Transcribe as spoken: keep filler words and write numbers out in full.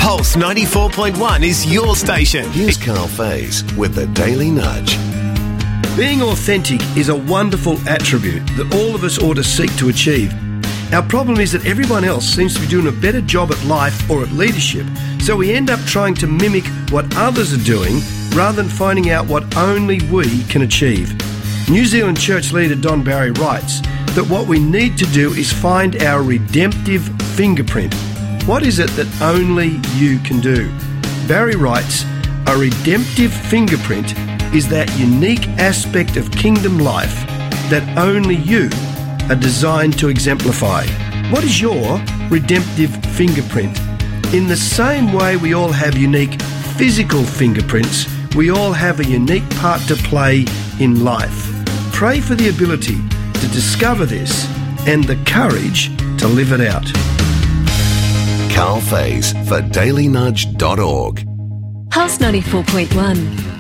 Pulse ninety-four point one is your station. Here's Carl Faze with the Daily Nudge. Being authentic is a wonderful attribute that all of us ought to seek to achieve. Our problem is that everyone else seems to be doing a better job at life or at leadership, so we end up trying to mimic what others are doing rather than finding out what only we can achieve. New Zealand church leader Don Barry writes that what we need to do is find our redemptive fingerprint. What is it that only you can do? Barry writes, a redemptive fingerprint is that unique aspect of kingdom life that only you are designed to exemplify. What is your redemptive fingerprint? In the same way we all have unique physical fingerprints, we all have a unique part to play in life. Pray for the ability to discover this and the courage to live it out. Carl Faze for daily nudge dot org. Pulse ninety-four point one.